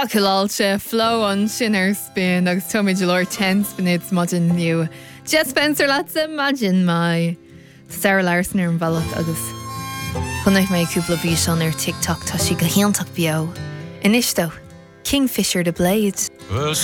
Caciláilte flow an sinner spin agus Tommy Jalore 10 spinits modin new. Jet Spencer let's imagine my Sarah Larson an bhealach agus chunaich mé cúpla bhí an ar TikTok tá si go héantach bio. Inistó, Kingfisher the Blade.